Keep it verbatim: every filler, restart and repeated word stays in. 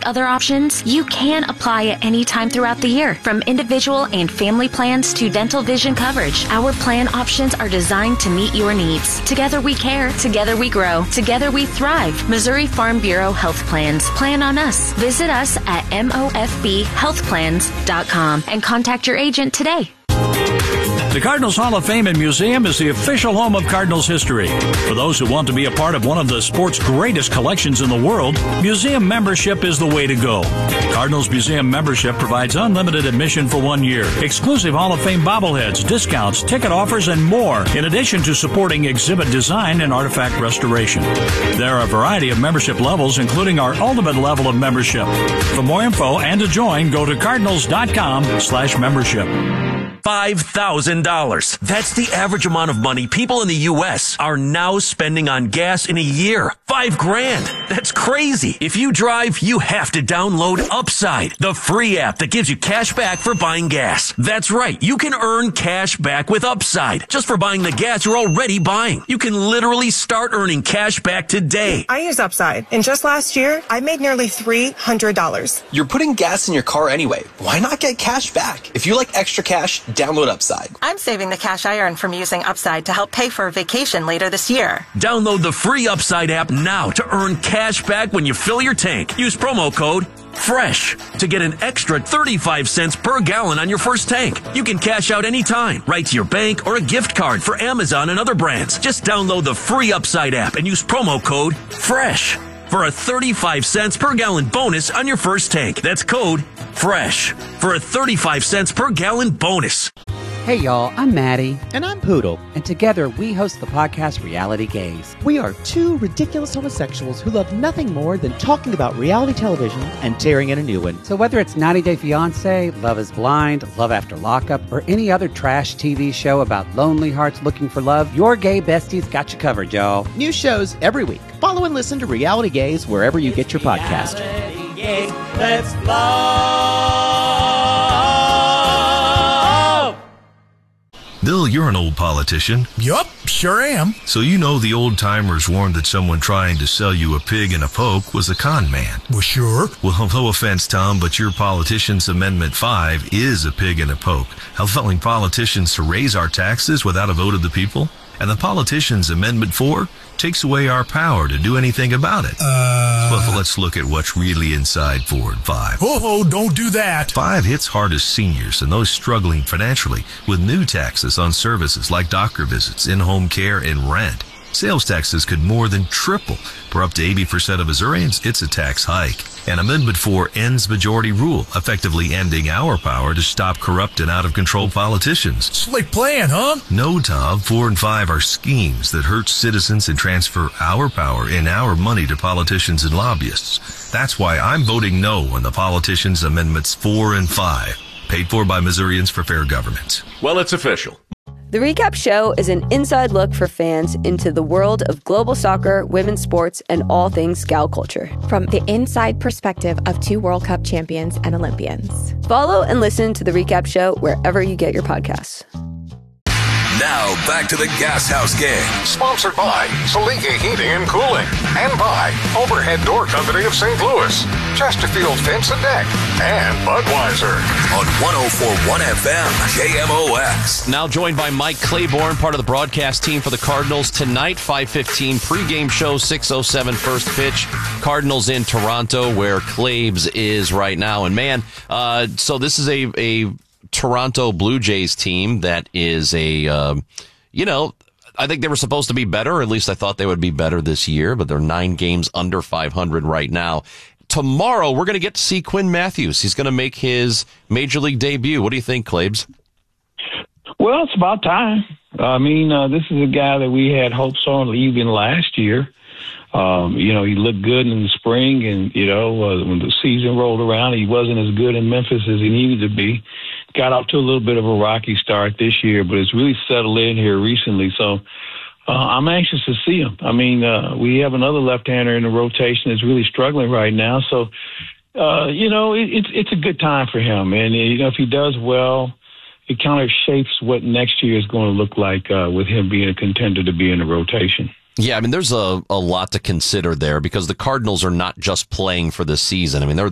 like other options, you can apply at any time throughout the year. From individual and family plans to dental vision coverage, our plan options are designed to meet your needs. Together we care. Together we grow. Together we thrive. Missouri Farm Bureau Health Plans. Plan on us. Visit us at M O F B health plans dot com and contact your agent today. The Cardinals Hall of Fame and Museum is the official home of Cardinals history. For those who want to be a part of one of the sport's greatest collections in the world, museum membership is the way to go. Cardinals Museum membership provides unlimited admission for one year, exclusive Hall of Fame bobbleheads, discounts, ticket offers, and more, in addition to supporting exhibit design and artifact restoration. There are a variety of membership levels, including our ultimate level of membership. For more info and to join, go to cardinals dot com slash membership. five thousand dollars. That's the average amount of money people in the U S are now spending on gas in a year. Five grand. That's crazy. If you drive, you have to download Upside, the free app that gives you cash back for buying gas. That's right. You can earn cash back with Upside just for buying the gas you're already buying. You can literally start earning cash back today. I use Upside, and just last year, I made nearly three hundred dollars. You're putting gas in your car anyway. Why not get cash back? If you like extra cash, download Upside. I'm saving the cash I earn from using Upside to help pay for a vacation later this year. Download the free Upside app now to earn cash back when you fill your tank. Use promo code FRESH to get an extra thirty-five cents per gallon on your first tank. You can cash out anytime, right to your bank or a gift card for Amazon and other brands. Just download the free Upside app and use promo code FRESH for a thirty-five cents per gallon bonus on your first tank. That's code FRESH for a thirty-five cents per gallon bonus. Hey y'all, I'm Maddie. And I'm Poodle. And together we host the podcast Reality Gaze. We are two ridiculous homosexuals who love nothing more than talking about reality television and tearing in a new one. So whether it's ninety day fiance, Love is Blind, Love After Lockup, or any other trash T V show about lonely hearts looking for love, your gay besties got you covered, y'all. New shows every week. Follow and listen to Reality Gaze wherever you get your podcast. Reality Gaze, let's love. Bill, you're an old politician. Yup, sure am. So you know the old-timers warned that someone trying to sell you a pig and a poke was a con man. Well, sure. Well, no offense, Tom, but your Politicians Amendment five is a pig and a poke, allowing politicians to raise our taxes without a vote of the people. And the Politicians Amendment four takes away our power to do anything about it. Uh... Well, let's look at what's really inside four and five. Oh, oh, don't do that. five hits hardest seniors and those struggling financially with new taxes on services like doctor visits, in-home care, and rent. Sales taxes could more than triple. For up to eighty percent of Missourians, it's a tax hike. And Amendment four ends majority rule, effectively ending our power to stop corrupt and out-of-control politicians. Slick plan, huh? No, Tom. four and five are schemes that hurt citizens and transfer our power and our money to politicians and lobbyists. That's why I'm voting no on the Politicians Amendments four and five, paid for by Missourians for Fair Government. Well, it's official. The Recap Show is an inside look for fans into the world of global soccer, women's sports, and all things Scout culture. From the inside perspective of two World Cup champions and Olympians. Follow and listen to The Recap Show wherever you get your podcasts. Now, back to the Gas House Gang. Sponsored by Salika Heating and Cooling. And by Overhead Door Company of Saint Louis, Chesterfield Fence and Deck, and Budweiser. On one oh four point one F M, K M O X. Now joined by Mike Claiborne, part of the broadcast team for the Cardinals. Tonight, five fifteen pregame show, six oh seven first pitch. Cardinals in Toronto, where Claibs is right now. And man, uh, so this is a... a Toronto Blue Jays team that is a, uh, you know, I think they were supposed to be better. At least I thought they would be better this year, but they're nine games under five hundred right now. Tomorrow, we're going to get to see Quinn Matthews. He's going to make his major league debut. What do you think, Claibs? Well, it's about time. I mean, uh, this is a guy that we had hopes on even last year. Um, you know, he looked good in the spring, and, you know, uh, when the season rolled around, he wasn't as good in Memphis as he needed to be. Got off to a little bit of a rocky start this year, but it's really settled in here recently. So uh, I'm anxious to see him. I mean, uh, we have another left-hander in the rotation that's really struggling right now. So, uh, you know, it, it's it's a good time for him. And, you know, if he does well, it kind of shapes what next year is going to look like uh, with him being a contender to be in the rotation. Yeah, I mean, there's a, a lot to consider there because the Cardinals are not just playing for the season. I mean, they're